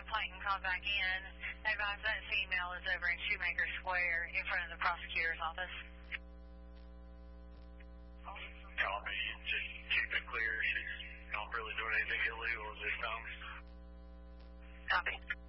complaint and call back in. Advise that female is over in Shoemaker Square in front of the prosecutor's office. Copy. Just keep it clear. She's not really doing anything illegal at this time. Copy.